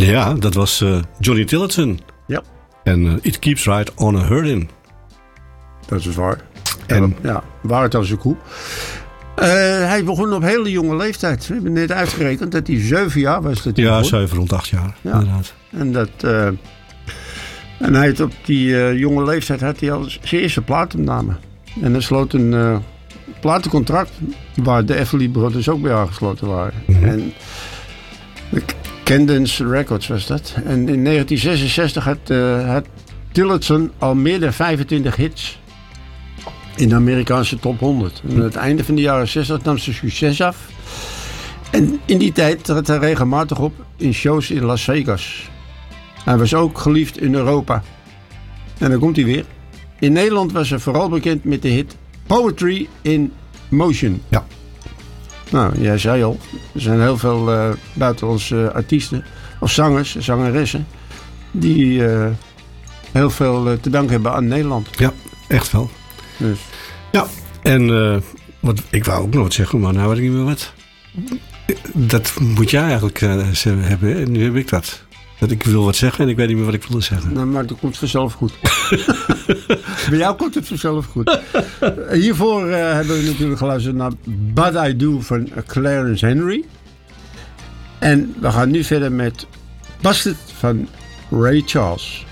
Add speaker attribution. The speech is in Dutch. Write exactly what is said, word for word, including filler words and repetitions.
Speaker 1: Ja, dat was uh, Johnny Tillotson.
Speaker 2: Ja.
Speaker 1: En uh, It Keeps Right on a Hurtin'.
Speaker 2: Dat is waar. En, ja, waar het als een koe. Uh, hij begon op hele jonge leeftijd. We hebben net uitgerekend dat hij zeven jaar was. Dat hij
Speaker 1: ja,
Speaker 2: begon.
Speaker 1: zeven rond acht jaar. Ja. Inderdaad.
Speaker 2: En, dat, uh, en hij had op die uh, jonge leeftijd had hij al zijn eerste platenopname. En hij sloot een uh, platencontract waar de Everly Brothers ook bij aangesloten waren. Mm-hmm. En Cadence Records was dat. En in negentien zesenzestig had, uh, had Tillotson al meer dan vijfentwintig hits in de Amerikaanse top honderd. En aan het einde van de jaren zestig nam ze succes af. En in die tijd trad hij regelmatig op in shows in Las Vegas. Hij was ook geliefd in Europa. En dan komt hij weer. In Nederland was hij vooral bekend met de hit Poetry in Motion.
Speaker 1: Ja.
Speaker 2: Nou, jij zei al, er zijn heel veel uh, buitenlandse uh, artiesten of zangers, zangeressen die uh, heel veel uh, te danken hebben aan Nederland.
Speaker 1: Ja, echt wel.
Speaker 2: Dus.
Speaker 1: Ja, en uh, wat, ik wou ook nog wat zeggen, maar nou weet ik niet meer wat. Dat moet jij eigenlijk uh, hebben en nu heb ik dat. Dat ik wil wat zeggen en ik weet niet meer wat ik wilde zeggen.
Speaker 2: Nou, maar dat komt vanzelf goed. Bij jou komt het vanzelf goed. Hiervoor uh, hebben we natuurlijk geluisterd naar But I Do van Clarence Henry. En we gaan nu verder met Busted van Ray Charles.